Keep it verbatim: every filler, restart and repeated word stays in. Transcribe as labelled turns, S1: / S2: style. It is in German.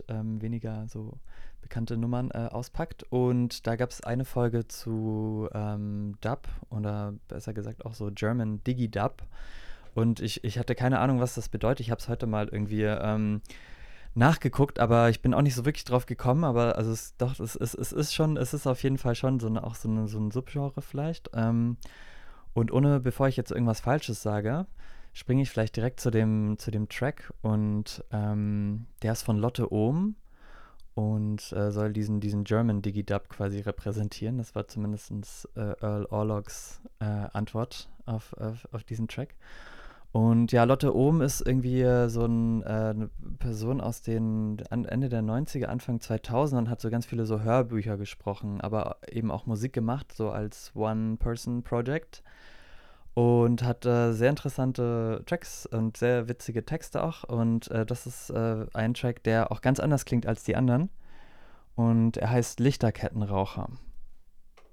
S1: ähm, weniger so bekannte Nummern äh, auspackt. Und da gab es eine Folge zu ähm, Dub oder besser gesagt auch so German Digi-Dub. Und ich, ich hatte keine Ahnung, was das bedeutet. Ich habe es heute mal irgendwie ähm, nachgeguckt, aber ich bin auch nicht so wirklich drauf gekommen. Aber also es, doch, es, es, es ist schon, es ist auf jeden Fall schon so eine, auch so, eine, so ein Subgenre vielleicht. Ähm, und ohne, bevor ich jetzt irgendwas Falsches sage, springe ich vielleicht direkt zu dem, zu dem Track. Und ähm, der ist von Lotte Ohm und äh, soll diesen, diesen German Digi-Dub quasi repräsentieren. Das war zumindest äh, Earl Orlogs äh, Antwort auf, auf, auf diesen Track. Und ja, Lotte Ohm ist irgendwie äh, so ein, äh, eine Person aus den an, Ende der neunziger, Anfang zweitausend und hat so ganz viele so Hörbücher gesprochen, aber eben auch Musik gemacht, so als One-Person-Project. Und hat äh, sehr interessante Tracks und sehr witzige Texte auch. Und äh, das ist äh, ein Track, der auch ganz anders klingt als die anderen. Und er heißt Lichterkettenraucher.